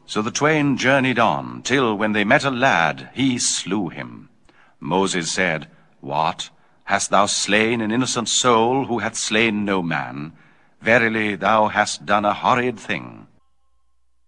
So the twain journeyed on, till when they met a lad, he slew him. Moses said, What? Hast thou slain an innocent soul who hath slain no man? Verily thou hast done a horrid thing.